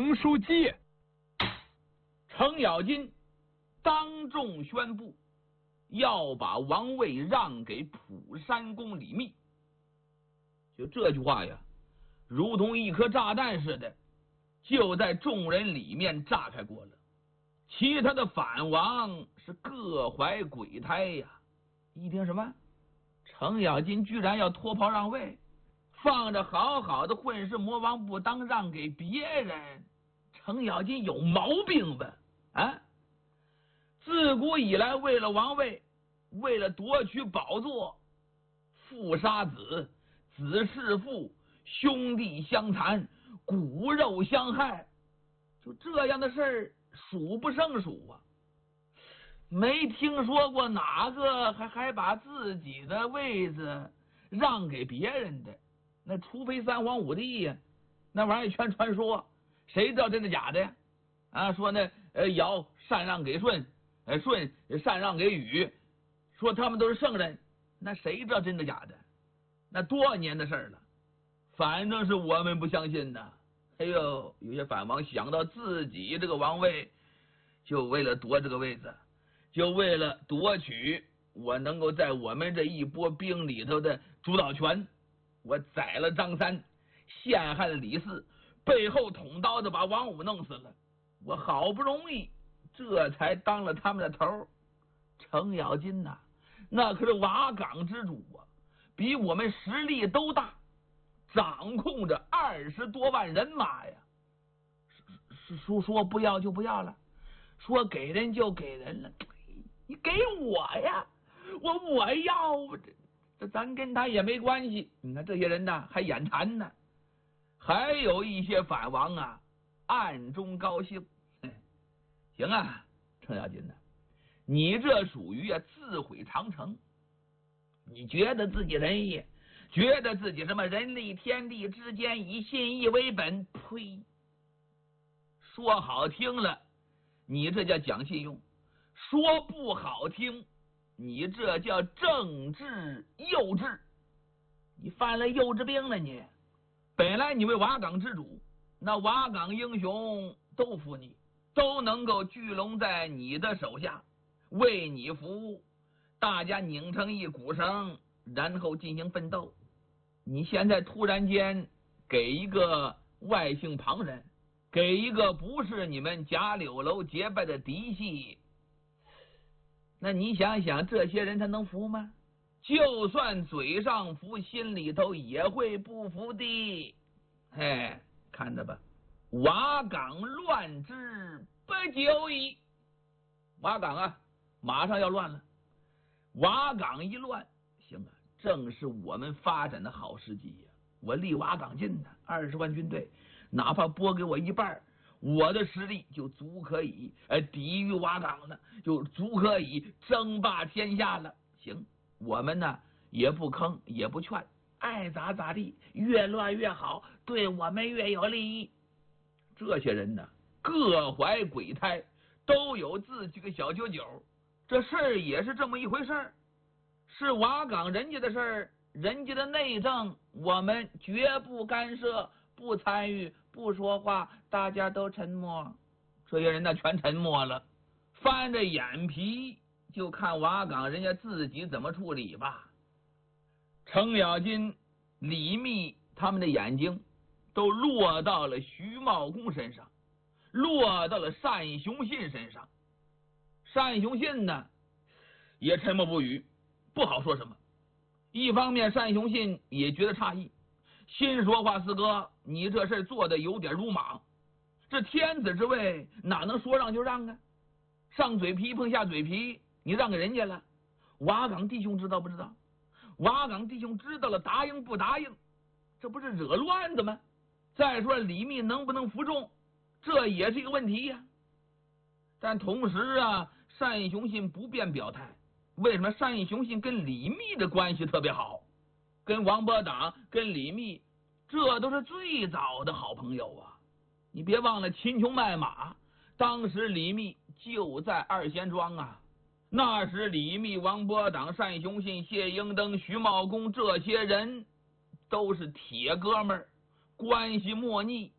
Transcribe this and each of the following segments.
明书记， 程咬金当众宣布要把王位让给普山公李密。就这句话呀，如同一颗炸弹似的，就在众人里面炸开过了。其他的反王是各怀鬼胎呀！一听什么，程咬金居然要脱袍让位，放着好好的混世魔王不当，让给别人，程咬金有毛病吧？啊！自古以来，为了王位，为了夺取宝座，父杀子，子弑父，兄弟相残，骨肉相害，就这样的事儿数不胜数啊！没听说过哪个还把自己的位子让给别人的，那除非三皇五帝呀，那玩意儿全传说，谁知道真的假的呀？啊，说那尧禅让给舜，舜禅让给禹，说他们都是圣人，那谁知道真的假的？那多少年的事了，反正是我们不相信呐。哎呦，有些反王想到自己这个王位，就为了夺这个位子，就为了夺取我能够在我们这一波兵里头的主导权，我宰了张三，陷害了李四，背后捅刀子把王五弄死了，我好不容易这才当了他们的头。程咬金呐，那可是瓦岗之主啊，比我们实力都大，掌控着20多万人马呀。说不要就不要了，说给人就给人了，你给我呀，我要，这咱跟他也没关系。你看这些人呢还眼馋呢，还有一些反王啊暗中高兴。行啊，程咬金呢，你这属于自毁长城，你觉得自己仁义，觉得自己什么人力天地之间以信义为本，呸！说好听了，你这叫讲信用；说不好听，你这叫政治幼稚。你犯了幼稚病了你。本来你为瓦岗之主，那瓦岗英雄都服你，都能够聚拢在你的手下，为你服务，大家拧成一股绳，然后进行奋斗。你现在突然间给一个外姓旁人，给一个不是你们贾柳楼结拜的嫡系，那你想想这些人他能服吗？就算嘴上服，心里头也会不服的。哎，看着吧，瓦岗乱之不久矣。瓦岗啊，马上要乱了。瓦岗一乱，行啊，正是我们发展的好时机呀！我离瓦岗近呢，20万军队，哪怕拨给我一半，我的实力就足可以抵御瓦岗了，就足可以争霸天下了。行，我们呢也不吭也不劝，爱咋咋地，越乱越好，对我们越有利益。这些人呢各怀鬼胎，都有自己的小九九，这事儿也是这么一回事儿，是瓦岗人家的事儿，人家的内政我们绝不干涉，不参与，不说话，大家都沉默。这些人呢全沉默了，翻着眼皮就看瓦岗人家自己怎么处理吧。程咬金、李密他们的眼睛都落到了徐茂公身上，落到了单雄信身上。单雄信呢也沉默不语，不好说什么。一方面单雄信也觉得诧异，心说话四哥，你这事做的有点鲁莽，这天子之位哪能说让就让啊？上嘴皮碰下嘴皮，你让给人家了，瓦岗弟兄知道不知道？瓦岗弟兄知道了，答应不答应？这不是惹乱子吗？再说李密能不能服众，这也是一个问题呀。但同时啊，单雄信不便表态。为什么单雄信跟李密的关系特别好？跟王伯党、跟李密，这都是最早的好朋友啊！你别忘了秦琼卖马，当时李密就在二贤庄啊。那时李密、王伯党、单雄信、谢英登、徐茂公这些人都是铁哥们儿，关系莫逆。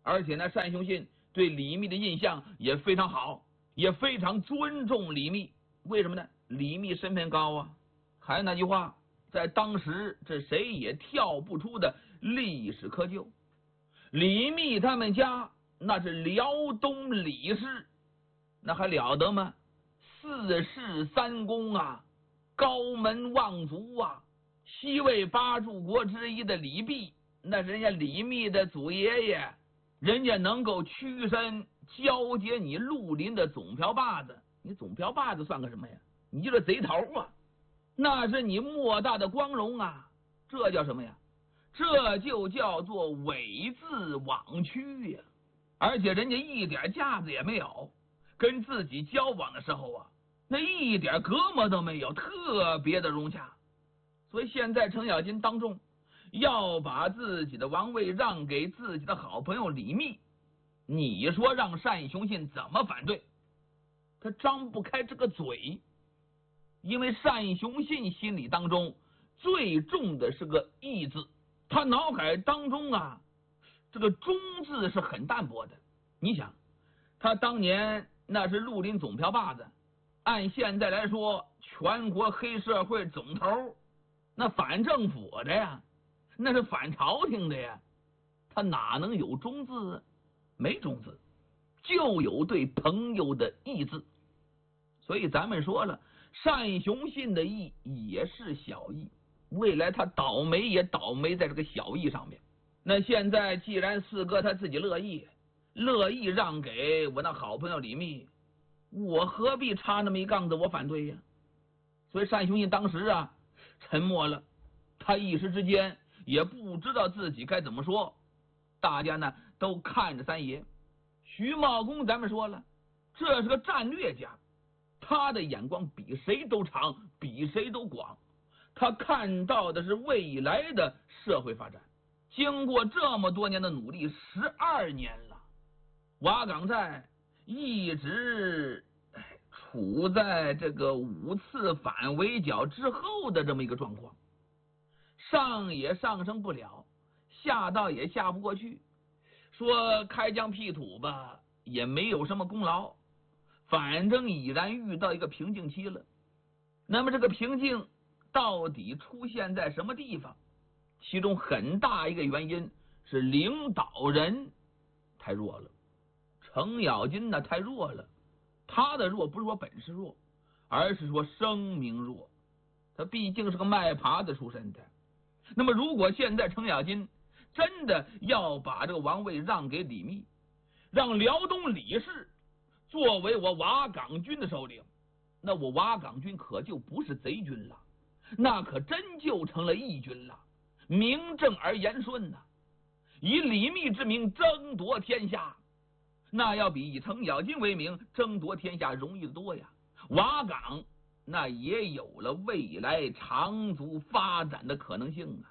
而且呢，单雄信对李密的印象也非常好，也非常尊重李密。为什么呢？李密身份高啊，还是那句话，在当时这谁也跳不出的历史窠臼。李密他们家那是辽东李氏，那还了得吗？四世三公啊，高门望族啊，西魏八柱国之一的李泌，那是人家李密的祖爷爷，人家能够屈身交接你绿林的总瓢把子，你总瓢把子算个什么呀？你就是贼头啊，那是你莫大的光荣啊！这叫什么呀？这就叫做猥自枉屈呀！而且人家一点架子也没有，跟自己交往的时候啊，那一点隔膜都没有，特别的融洽。所以现在程咬金当众要把自己的王位让给自己的好朋友李密，你说让单雄信怎么反对？他张不开这个嘴，因为单雄信心里当中最重的是个义字，他脑海当中啊，这个忠字是很淡薄的。你想，他当年那是绿林总瓢把子，按现在来说，全国黑社会总头，那反政府的呀，那是反朝廷的呀，他哪能有忠字？没忠字，就有对朋友的义字。所以咱们说了，单雄信的义也是小义，未来他倒霉也倒霉在这个小义上面。那现在既然四哥他自己乐意让给我那好朋友李密，我何必插那么一杠子我反对呀？所以单雄信当时啊沉默了，他一时之间也不知道自己该怎么说。大家呢都看着三爷徐茂公，咱们说了，这是个战略家，他的眼光比谁都长，比谁都广，他看到的是未来的社会发展。经过这么多年的努力，12年了，瓦岗寨一直处在这个5次反围剿之后的这么一个状况，上也上升不了，下倒也下不过去。说开疆辟土吧，也没有什么功劳，反正已然遇到一个瓶颈期了。那么这个瓶颈到底出现在什么地方？其中很大一个原因是领导人太弱了。程咬金呢太弱了，他的弱不是说本事弱，而是说声名弱。他毕竟是个卖耙子出身的。那么如果现在程咬金真的要把这个王位让给李密，让辽东李氏作为我瓦岗军的首领，那我瓦岗军可就不是贼军了，那可真就成了义军了，名正而言顺呐，以李密之名争夺天下，那要比以程咬金为名争夺天下容易得多呀。瓦岗那也有了未来长足发展的可能性啊。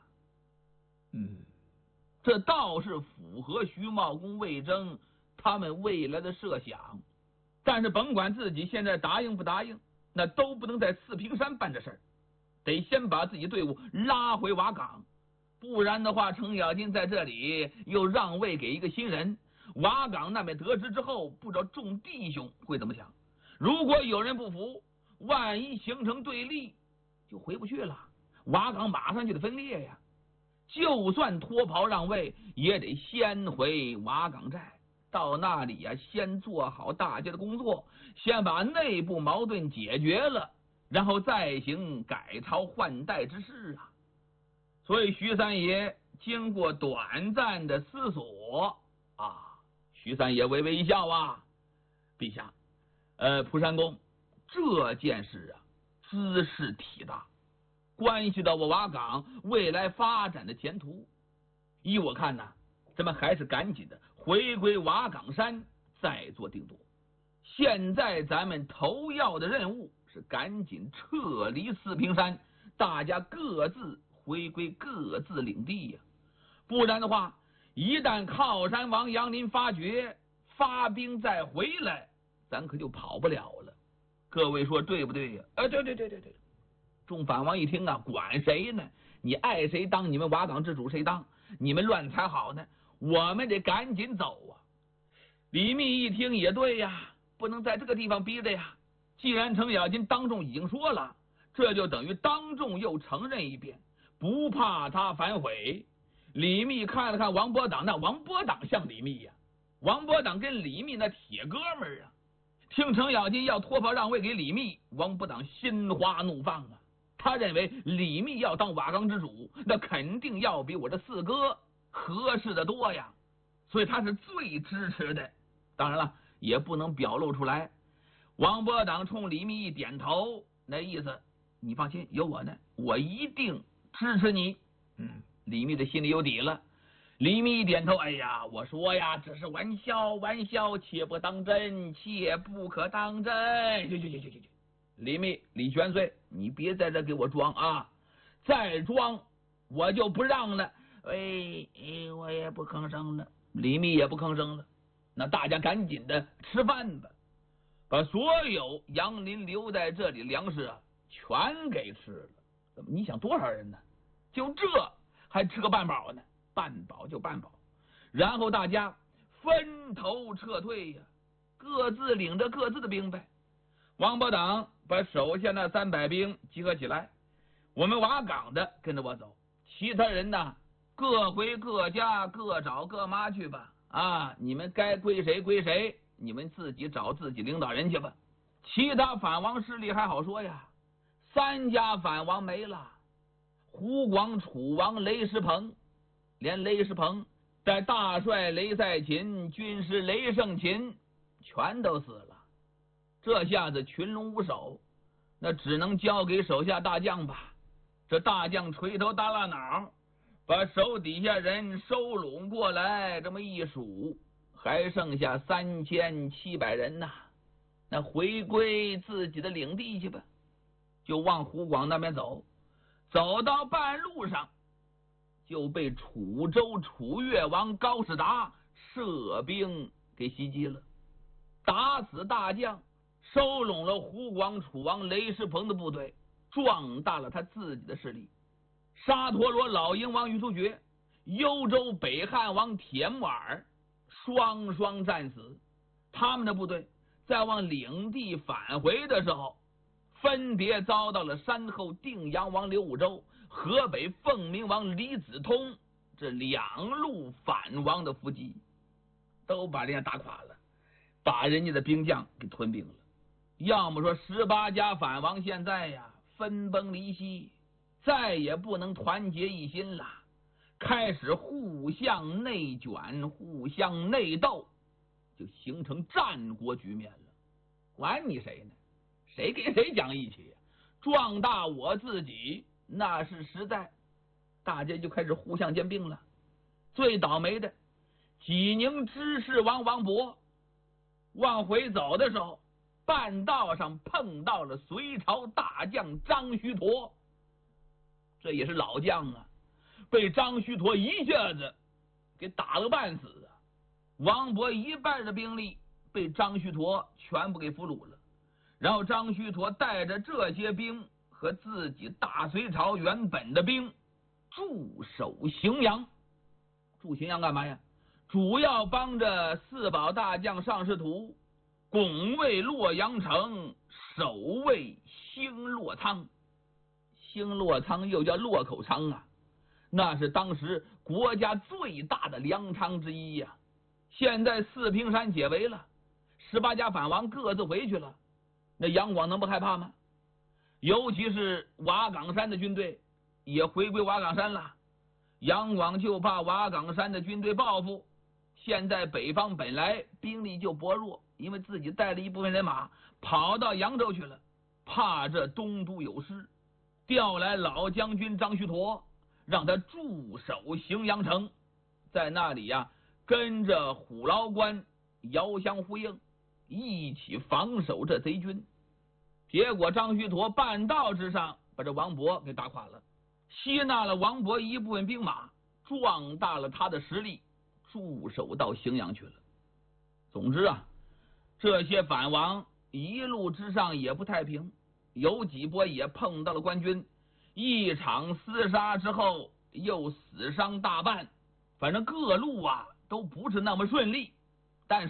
这倒是符合徐茂公、魏征他们未来的设想。但是甭管自己现在答应不答应，那都不能在四平山办这事儿，得先把自己队伍拉回瓦岗，不然的话，程咬金在这里又让位给一个新人，瓦岗那边得知之后，不知道众弟兄会怎么想。如果有人不服，万一形成对立，就回不去了，瓦岗马上就得分裂呀。就算脱袍让位，也得先回瓦岗寨，到那里呀，先做好大家的工作，先把内部矛盾解决了，然后再行改朝换代之事啊。所以徐三爷经过短暂的思索啊，徐三爷微微一笑啊，陛下，蒲山公，这件事啊，兹事体大，关系到我瓦岗未来发展的前途。依我看呢，咱们还是赶紧的回归瓦岗山再做定夺。现在咱们头要的任务是赶紧撤离四平山，大家各自回归各自领地呀。不然的话，一旦靠山王杨林发觉，发兵再回来，咱可就跑不了了。各位说对不对呀？对。众反王一听啊，管谁呢？你爱谁当你们瓦岗之主谁当？你们乱才好呢！ 我们得赶紧走啊！李密一听也对呀，不能在这个地方逼着呀。既然程咬金当众已经说了，这就等于当众又承认一遍，不怕他反悔。李密看了看王伯党，那王伯党像李密呀，王伯党跟李密那铁哥们儿啊。听程咬金要托付让位给李密，王伯党心花怒放啊！他认为李密要当瓦岗之主，那肯定要比我这四哥合适的多呀，所以他是最支持的。当然了，也不能表露出来。王伯党冲李密一点头，那意思你放心，有我呢，我一定支持你。李密的心里有底了。李密一点头，哎呀，我说呀，这是玩笑，玩笑，切不当真，切不可当真。去！李密，李全绥，你别在这给我装啊！再装，我就不让了。我也不吭声了。李密也不吭声了。那大家赶紧的吃饭吧，把所有杨林留在这里粮食啊，全给吃了。怎么？你想多少人呢？就这还吃个半饱呢？半饱就半饱，然后大家分头撤退呀，各自领着各自的兵呗。王伯党把手下那300兵集合起来，我们瓦岗的跟着我走，其他人呢各回各家，各找各妈去吧。啊，你们该归谁归谁，你们自己找自己领导人去吧。其他反王势力还好说呀，3家反王没了，湖广楚王雷师鹏。连雷师鹏带大帅雷赛勤、军师雷胜勤全都死了。这下子群龙无首，那只能交给手下大将吧。这大将垂头耷拉脑，把手底下人收拢过来，这么一数，还剩下3700人呐。那回归自己的领地去吧，就往湖广那边走。走到半路上，就被楚州楚越王高士达设兵给袭击了，打死大将，收拢了湖广楚王雷师鹏的部队，壮大了他自己的势力。沙陀罗老鹰王于突厥、幽州北汉王铁木儿双双战死。他们的部队在往领地返回的时候，分别遭到了山后定阳王刘武周、河北凤鸣王李子通这2路反王的伏击，都把人家打垮了，把人家的兵将给吞并了。要么说18家反王现在呀分崩离析，再也不能团结一心了，开始互相内卷，互相内斗，就形成战国局面了。管你谁呢？谁跟谁讲义气呀？壮大我自己，那是实在。大家就开始互相兼并了。最倒霉的济宁知事王王勃，往回走的时候，半道上碰到了隋朝大将张须陀，这也是老将啊，被张须陀一下子给打了个半死啊。王勃一半的兵力被张须陀全部给俘虏了，然后张须陀带着这些兵和自己大隋朝原本的兵驻守荥阳。驻荥阳干嘛呀？主要帮着4保大将尚士图拱卫洛阳城，守卫兴洛仓。兴洛仓又叫洛口仓啊，那是当时国家最大的粮仓之一呀。现在四平山解围了，18家反王各自回去了，那杨广能不害怕吗？尤其是瓦岗山的军队也回归瓦岗山了，杨广就怕瓦岗山的军队报复。现在北方本来兵力就薄弱，因为自己带了一部分人马跑到扬州去了，怕这东都有失，调来老将军张须陀，让他驻守荥阳城，在那里呀跟着虎牢关遥相呼应，一起防守这贼军。结果张须陀半道之上把这王勃给打垮了，吸纳了王勃一部分兵马，壮大了他的实力，驻守到荥阳去了。总之啊，这些反王一路之上也不太平，有几波也碰到了官军，一场厮杀之后又死伤大半，反正各路啊都不是那么顺利。